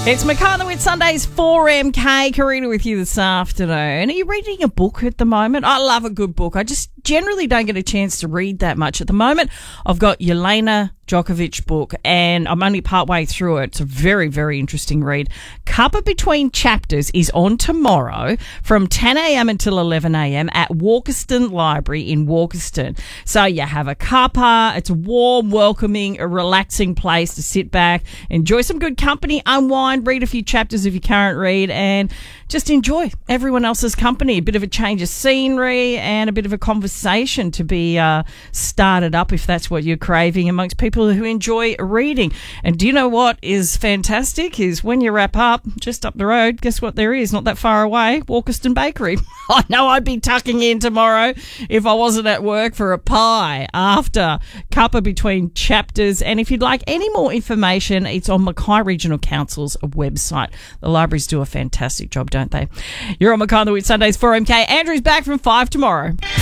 It's McCarthy with Sundays 4MK. Karina with you this afternoon. Are you reading a book at the moment? I love a good book. I just generally don't get a chance to read that much. At the moment, I've got Jelena Djokovic book, and I'm only partway through it. It's a very, very interesting read. Cuppa Between Chapters is on tomorrow from 10 a.m. until 11 a.m. at Walkerston Library in Walkerston. So you have a cuppa. It's a warm, welcoming, a relaxing place to sit back, enjoy some good company, unwind, read a few chapters of your current read, and just enjoy everyone else's company. A bit of a change of scenery and a bit of a conversation to be started up if that's what you're craving amongst people who enjoy reading. And do you know what is fantastic is when you wrap up, just up the road, guess what there is? Not that far away, Walkerston Bakery. I know I'd be tucking in tomorrow if I wasn't at work for a pie after Cuppa Between Chapters. And if you'd like any more information, it's on Mackay Regional Council's website. The libraries do a fantastic job, don't they? You're on Mackay with Sundays 4MK. Andrew's back from 5 tomorrow.